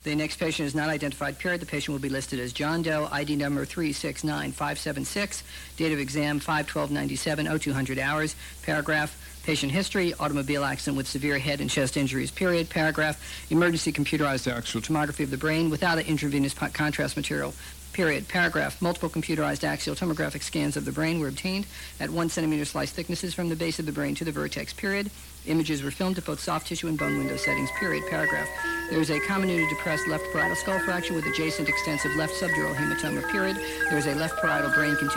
The next patient is not identified, period. The patient will be listed as John Doe, ID number 369576, date of exam 5/12/97, 0200 hours. Paragraph, patient history, automobile accident with severe head and chest injuries, period. Paragraph, emergency computerized axial tomography of the brain without an intravenous contrast material, period. Paragraph, multiple computerized axial tomographic scans of the brain were obtained at 1 centimeter slice thicknesses from the base of the brain to the vertex, period. Images were filmed at both soft tissue and bone window settings, period. Paragraph, there is a comminuted depressed left parietal skull fracture with adjacent extensive left subdural hematoma, period. There is a left parietal brain